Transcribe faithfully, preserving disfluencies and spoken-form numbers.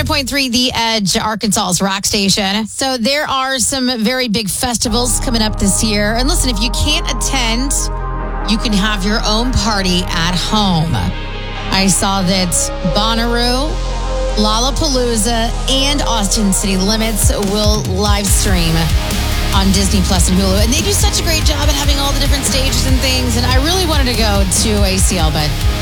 point three The Edge, Arkansas's rock station. So there are some very big festivals coming up this year. And listen, if you can't attend, you can have your own party at home. I saw that Bonnaroo, Lollapalooza, and Austin City Limits will live stream on Disney Plus and Hulu. And they do such a great job at having all the different stages and things. And I really wanted to go to A C L, but